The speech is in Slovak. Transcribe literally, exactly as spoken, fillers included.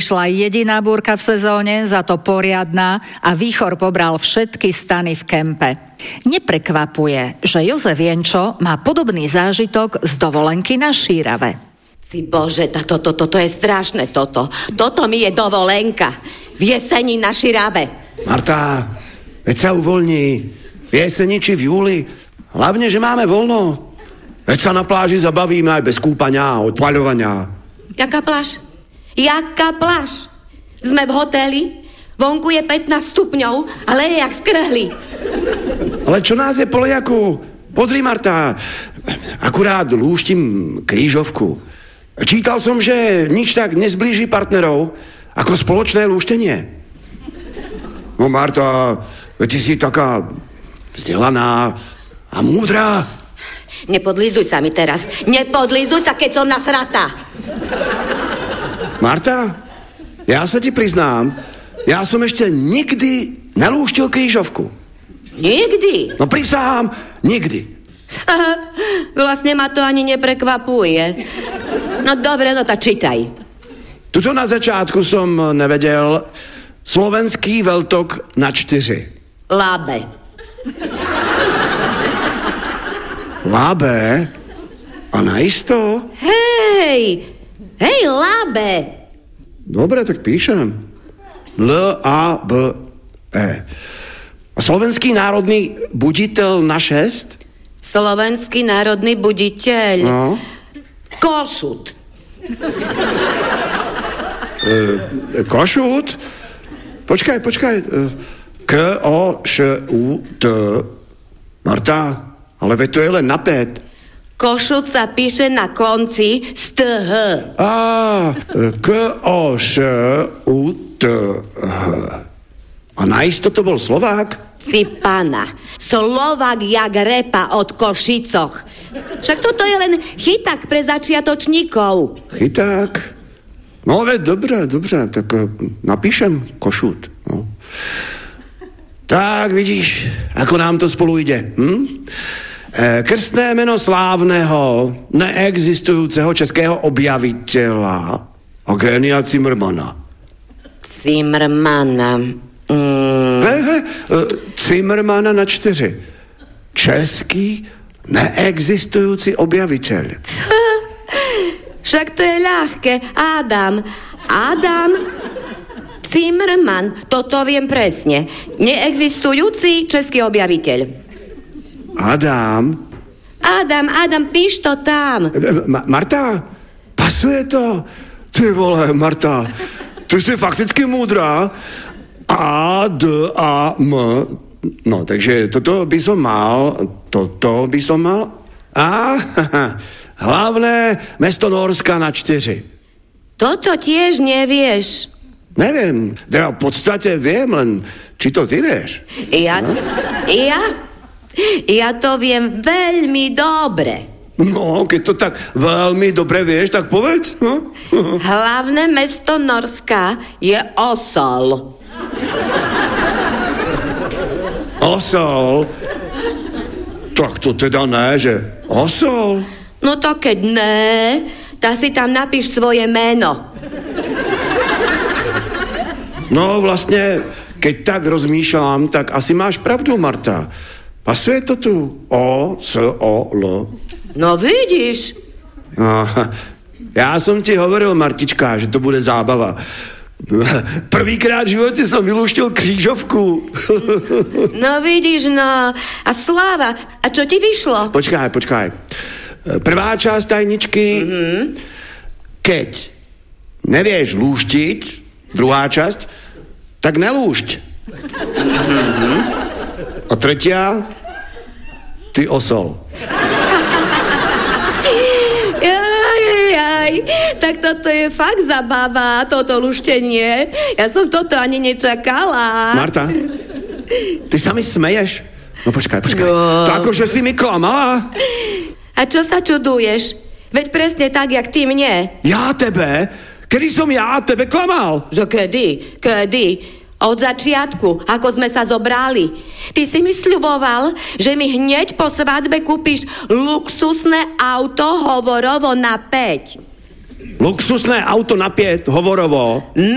Vyšla jediná búrka v sezóne, za to poriadna, a výchor pobral všetky stany v kempe. Neprekvapuje, že Jozef Jenčo má podobný zážitok z dovolenky na Šírave. Si Bože, toto, toto, to je strašné toto. Toto mi je dovolenka. V jeseni na Šírave. Marta, veď sa uvoľní. V jeseni či v júli. Hlavne, že máme voľno. Veď sa na pláži zabavíme aj bez kúpania a odpaľovania. Jaká pláž? Jaká pláž? Sme v hoteli, vonku je pätnásť stupňov, ale je jak skrhli. Ale čo nás je po lejaku? Pozri, Marta, akurát lúštim krížovku. Čítal som, že nič tak nezblíži partnerov ako spoločné lúštenie. No, Marta, ty si taká vzdelaná a múdra. Nepodlizuj sa mi teraz. Nepodlizuj sa, keď som nasratá. Marta, ja sa ti priznám, ja som ešte nikdy nelúštil krížovku. Nikdy? No prisahám, nikdy. Vlastne ma to ani neprekvapuje. No dobre, no tak čítaj. Tuto na začiatku som nevedel. Slovenský veltok na čtyři. Lábe. Lábe? A najisto? Hej! Hej, lábe! Dobre, tak píšem. L A B E. A slovenský národný buditel na šest? Slovenský národný buditeľ. No. Košut. E, košut? Počkaj, počkaj. K O Š U T. Marta, ale veď to je len na päť. Košut sa píše na konci z T H. Á, K O Š U T H. A najisto to bol Slovák? Si pana. Slovák jak repa od Košicoch. Však toto je len chyták pre začiatočníkov. Chyták? No veď, dobre, dobre, tak napíšem Košut. No. Tak vidíš, ako nám to spolu ide. Hm? E, krstné jméno slávného, neexistujúceho českého objaviteľa Eugenia Cimrmana. Cimrmana. Mm. He, he, Cimrmana na čtyři. Český neexistujúci objaviteľ. Však to je ľahké. Adam. Adam Cimrman. Toto viem presne. Neexistujúci český objaviteľ. Adam. Adam, Adam, píš to tam. Ma- Marta, pasuje to? Ty vole, Marta, ty si fakticky múdra. A, D, A, M. No, takže toto by som mal, toto by som mal. A, hlavné mesto Norska na čtyři. Toto tiež nevieš. Neviem, teda v podstate viem, len či to ty vieš. Ja, no? ja, ja to viem veľmi dobre. No, keď to tak veľmi dobre vieš, tak povedz. No? Hlavné mesto Norska je Osol. Osol? Tak to teda ne, že Osol? No to keď ne, tak si tam napíš svoje meno. No vlastne, keď tak rozmýšľam, tak asi máš pravdu, Marta. Pasuje to tu? O, S, O, L. No vidíš. No, ja som ti hovoril, Martička, že to bude zábava. Prvýkrát v živote som vylúštil krížovku. No vidíš, no. A sláva. A čo ti vyšlo? Počkaj, počkaj. Prvá časť tajničky. Mm-hmm. Keď nevieš lúštiť, druhá časť, tak nelúšť. Mm-hmm. A tretia, ty osol. Tak toto je fakt zabava, toto luštenie. Ja som toto ani nečakala. Marta, ty sa mi smeješ? No počkaj, počkaj. No. To akože si mi klamala? A čo sa čuduješ? Veď presne tak, jak ty mne. Ja tebe? Kedy som ja tebe klamal? Že kedy? Kedy? Od začiatku, ako sme sa zobrali. Ty si mi sľuboval, že mi hneď po svadbe kúpiš luxusné auto hovorovo na päť. Luxusné auto na päť, hovorovo.